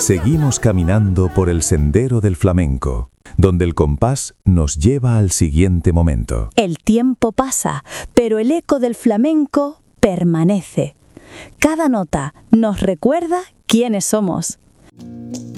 Seguimos caminando por el sendero del flamenco, donde el compás nos lleva al siguiente momento. El tiempo pasa, pero el eco del flamenco permanece. Cada nota nos recuerda quiénes somos.